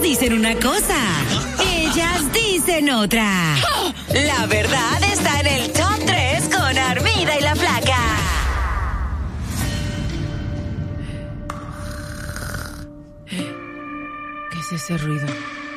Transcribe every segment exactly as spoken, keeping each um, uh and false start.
dicen una cosa, ellas dicen otra. La verdad está en el top tres con Armida y la Flaca. ¿Qué es ese ruido?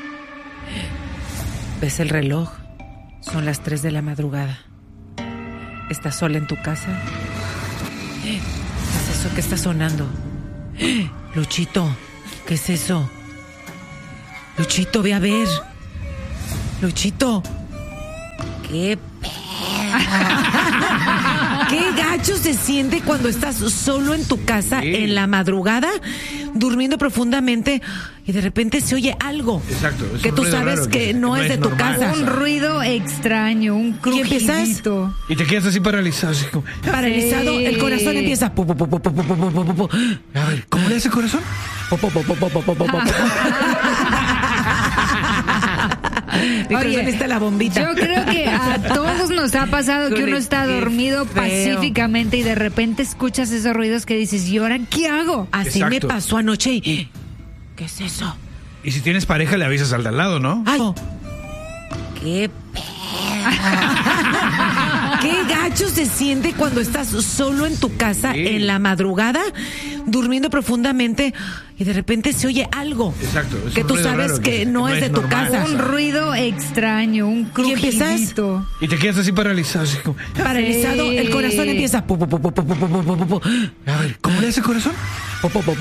¿Ves el reloj? Son las tres de la madrugada. ¿Estás sola en tu casa? ¿Qué es eso que está sonando? Luchito, ¿qué es eso? Luchito, ve a ver. Luchito. ¿Qué ¿Qué gacho se siente cuando estás solo en tu casa sí. en la madrugada, durmiendo profundamente y de repente se oye algo? Exacto. Es que tú sabes raro, que, que no, no es de tu normal, casa. Un ruido extraño, un crujidito. ¿Y empiezas? Y te quedas así paralizado. Así como... Paralizado, sí. El corazón empieza. Po, po, po, po, po, po, po, po. A ver, ¿cómo le hace el corazón? Po, po, po, po, po, po, po, po. Oye, está la bombita. Yo creo que a todos nos ha pasado que uno está dormido pacíficamente y de repente escuchas esos ruidos que dices, ¿y ahora qué hago? Así Exacto. me pasó anoche y... ¿Qué es eso? Y si tienes pareja le avisas al de al lado, ¿no? ¡Ay! ¡Qué ¿Qué gacho se siente cuando estás solo en tu casa sí. en la madrugada, durmiendo profundamente y de repente se oye algo? Exacto. Que tú sabes raro, que, que, no, que es no de tu normal, casa. Un ruido extraño, un crujidito. ¿Y empiezas? Y te quedas así paralizado. Así como... Paralizado, sí. El corazón empieza. Po, po, po, po, po, po, po, po, po. A ver, ¿cómo le hace el corazón? Po, po, po,